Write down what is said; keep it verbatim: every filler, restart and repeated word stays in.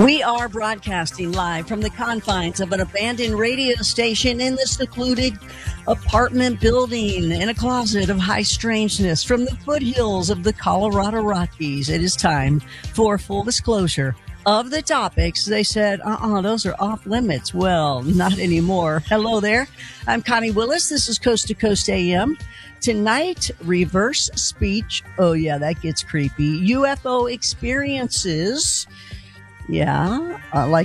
We are broadcasting live from the confines of an abandoned radio station in the secluded apartment building in a closet of high strangeness from the foothills of the Colorado Rockies. It is time for full disclosure of the topics. They said, uh-uh, those are off limits. Well, not anymore. Hello there. I'm Connie Willis. This is Coast to Coast A M. Tonight, reverse speech. Oh, yeah, that gets creepy. U F O experiences. Yeah, uh, like